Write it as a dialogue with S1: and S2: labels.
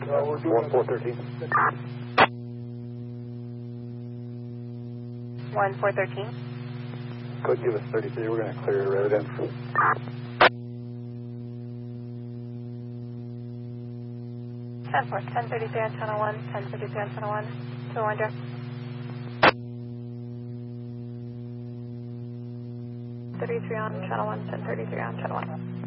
S1: 1413.
S2: 1413.
S1: Code give us 33. We're going to clear your residence.
S2: 1033 on channel 1, 1033 on channel 1, 201 direct. 33 on channel 1, 1033 on channel 1.